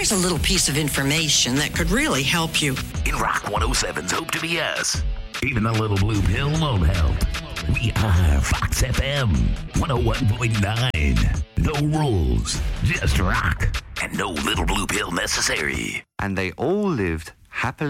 Here's a little piece of information that could really help you. In Rock 107's Hope to Be Us, even a little blue pill won't help. We are Fox FM 101.9. No rules, just rock, and no little blue pill necessary. And they all lived happily